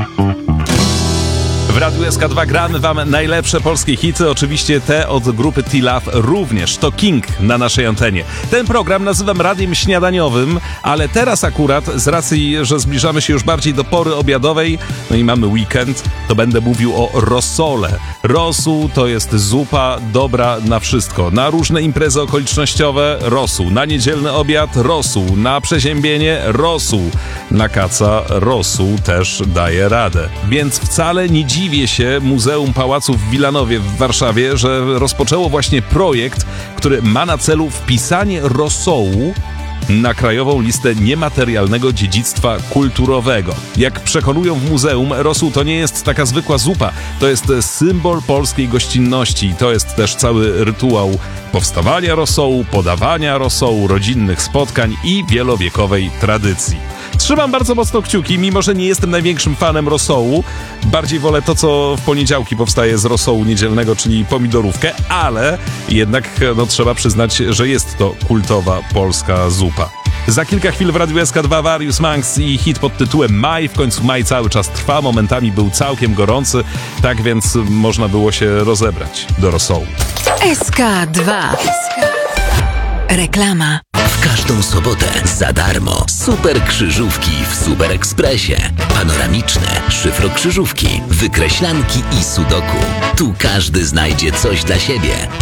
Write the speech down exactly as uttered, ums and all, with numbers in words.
W Radiu S K dwa gramy wam najlepsze polskie hity, oczywiście te od grupy T-Love również. To King na naszej antenie. Ten program nazywam radiem śniadaniowym, ale teraz akurat z racji, że zbliżamy się już bardziej do pory obiadowej, no i mamy weekend, to będę mówił o rosole. Rosół to jest zupa dobra na wszystko. Na różne imprezy okolicznościowe rosół. Na niedzielny obiad rosół. Na przeziębienie rosół. Na kaca rosół też daje radę. Więc wcale nie dziwię się Muzeum Pałacu w Wilanowie w Warszawie, że rozpoczęło właśnie projekt, który ma na celu wpisanie rosołu na krajową listę niematerialnego dziedzictwa kulturowego. Jak przekonują w muzeum, rosół to nie jest taka zwykła zupa. To jest symbol polskiej gościnności. To jest też cały rytuał powstawania rosołu, podawania rosołu, rodzinnych spotkań i wielowiekowej tradycji. Trzymam bardzo mocno kciuki, mimo że nie jestem największym fanem rosołu. Bardziej wolę to, co w poniedziałki powstaje z rosołu niedzielnego, czyli pomidorówkę, ale jednak no, trzeba przyznać, że jest to kultowa polska zupa. Za kilka chwil w Radiu S K dwa Various Monks i hit pod tytułem Maj. W końcu maj cały czas trwa, momentami był całkiem gorący, tak więc można było się rozebrać do rosołu. S K dwa. Reklama. W każdą sobotę za darmo super krzyżówki w Super Expressie. Panoramiczne, szyfrokrzyżówki, wykreślanki i sudoku. Tu każdy znajdzie coś dla siebie.